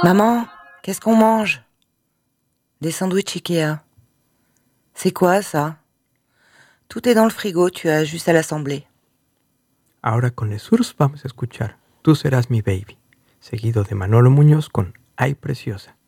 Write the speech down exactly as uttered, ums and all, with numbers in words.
Maman, qu'est-ce qu'on mange? Des sandwichs Ikea. C'est quoi ça? Tout est dans le frigo, tu as juste à l'assembler. Ahora con Les Surs vamos a escuchar Tú serás mi baby, seguido de Manolo Muñoz con Ay Preciosa.